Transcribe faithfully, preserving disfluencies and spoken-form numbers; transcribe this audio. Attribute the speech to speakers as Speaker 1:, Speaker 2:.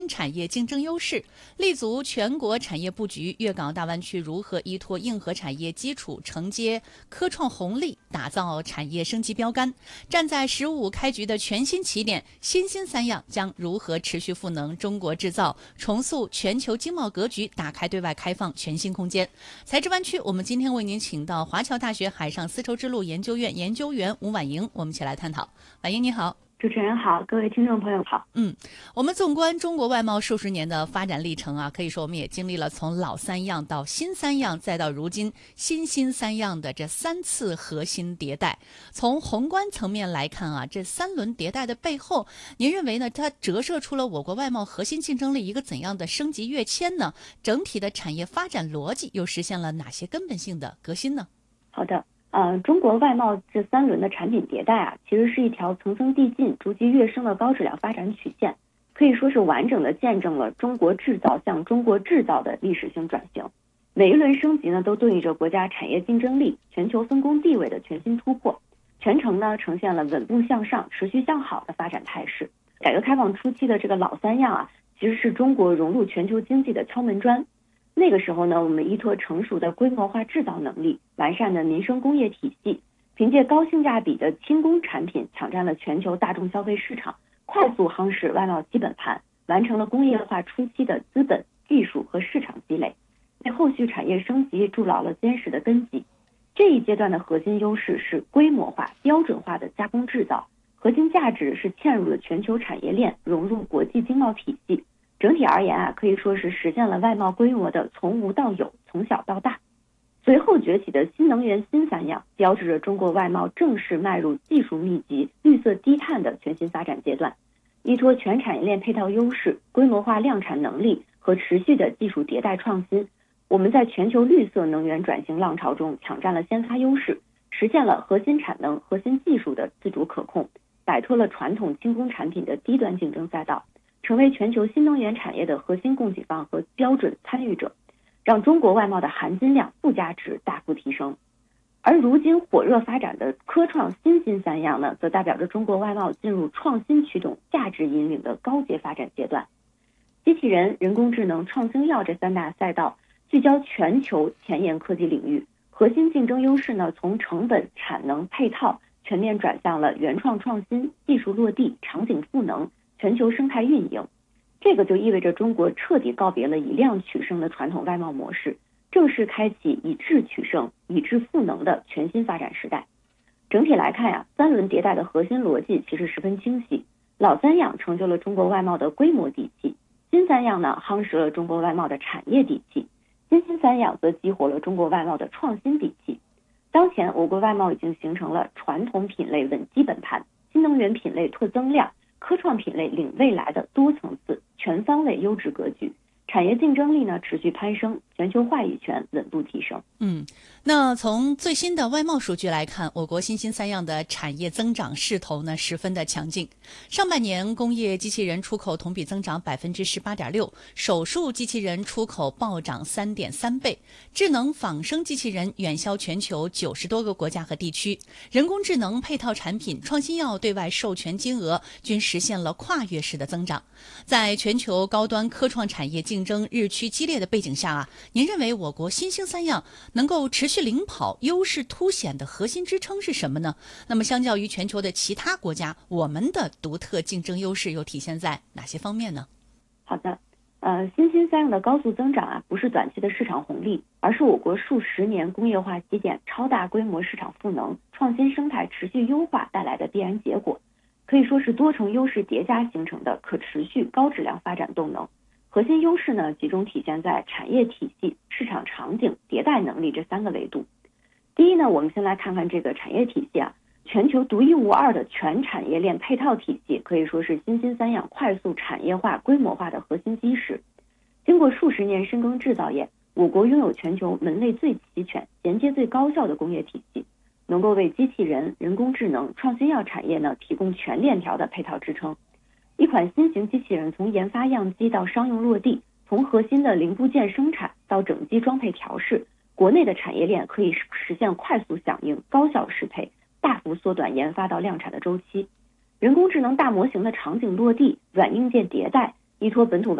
Speaker 1: 产业竞争优势，立足全国产业布局，粤港澳大湾区如何依托硬核产业基础，承接科创红利，打造产业升级标杆？站在“十五”开局的全新起点，新兴三样将如何持续赋能中国制造，重塑全球经贸格局，打开对外开放全新空间？财智湾区，我们今天为您请到华侨大学海上丝绸之路研究院研究员吴婉莹，我们一起来探讨。婉莹你好。
Speaker 2: 主持人好，各位听众朋友好。
Speaker 1: 嗯，我们纵观中国外贸数十年的发展历程啊，可以说我们也经历了从老三样到新三样，再到如今新兴三样的这三次核心迭代。从宏观层面来看啊，这三轮迭代的背后，您认为呢？它折射出了我国外贸核心竞争力一个怎样的升级跃迁呢？整体的产业发展逻辑又实现了哪些根本性的革新呢？
Speaker 2: 好的。呃，中国外贸这三轮的产品迭代啊，其实是一条层层递进、逐级跃升的高质量发展曲线，可以说是完整的见证了中国制造向中国制造的历史性转型。每一轮升级呢，都对应着国家产业竞争力、全球分工地位的全新突破，全程呢呈现了稳步向上、持续向好的发展态势。改革开放初期的这个老三样啊，其实是中国融入全球经济的敲门砖。那个时候呢，我们依托成熟的规模化制造能力、完善的民生工业体系，凭借高性价比的轻工产品抢占了全球大众消费市场，快速夯实外贸基本盘，完成了工业化初期的资本、技术和市场积累，为后续产业升级筑牢了坚实的根基。这一阶段的核心优势是规模化、标准化的加工制造，核心价值是嵌入了全球产业链，融入国际经贸体系。整体而言啊，可以说是实现了外贸规模的从无到有、从小到大。随后崛起的新能源新三样，标志着中国外贸正式迈入技术密集、绿色低碳的全新发展阶段。依托全产业链配套优势、规模化量产能力和持续的技术迭代创新，我们在全球绿色能源转型浪潮中抢占了先发优势，实现了核心产能、核心技术的自主可控，摆脱了传统轻工产品的低端竞争赛道，成为全球新能源产业的核心供给方和标准参与者，让中国外贸的含金量、附加值大幅提升。而如今火热发展的科创新兴三样呢，则代表着中国外贸进入创新驱动、价值引领的高阶发展阶段。机器人、人工智能、创新药这三大赛道聚焦全球前沿科技领域，核心竞争优势呢，从成本、产能、配套全面转向了原创创新、技术落地、场景赋能、全球生态运营。这个就意味着中国彻底告别了以量取胜的传统外贸模式，正式开启以质取胜、以质赋能的全新发展时代。整体来看呀、啊，三轮迭代的核心逻辑其实十分清晰。老三样成就了中国外贸的规模底气，新三样呢夯实了中国外贸的产业底气，新兴三样则激活了中国外贸的创新底气。当前我国外贸已经形成了传统品类稳基本盘、新能源品类拓增量、科创品类领未来的多层次、全方位优质格局，产业竞争力呢持续攀升，全球话语权稳步提升。
Speaker 1: 嗯，那从最新的外贸数据来看，我国新兴三样的产业增长势头呢十分的强劲。上半年工业机器人出口同比增长百分之十八点六，手术机器人出口暴涨三点三倍，智能仿生机器人远销全球九十多个国家和地区，人工智能配套产品、创新药对外授权金额均实现了跨越式的增长。在全球高端科创产业竞争日趋激烈的背景下啊，您认为我国新兴三样能够持续领跑、优势凸显的核心支撑是什么呢？那么相较于全球的其他国家，我们的独特竞争优势又体现在哪些方面呢？
Speaker 2: 好的，呃，新兴三样的高速增长啊，不是短期的市场红利，而是我国数十年工业化积淀、超大规模市场赋能、创新生态持续优化带来的必然结果，可以说是多重优势叠加形成的可持续高质量发展动能。核心优势呢，集中体现在产业体系、市场场景、迭代能力这三个维度。第一呢，我们先来看看这个产业体系啊，全球独一无二的全产业链配套体系，可以说是新兴三样快速产业化、规模化的核心基石。经过数十年深耕制造业，我国拥有全球门类最齐全、衔接最高效的工业体系，能够为机器人、人工智能、创新药产业呢提供全链条的配套支撑。一款新型机器人从研发样机到商用落地，从核心的零部件生产到整机装配调试，国内的产业链可以实现快速响应、高效适配，大幅缩短研发到量产的周期。人工智能大模型的场景落地、软硬件迭代， 依托本土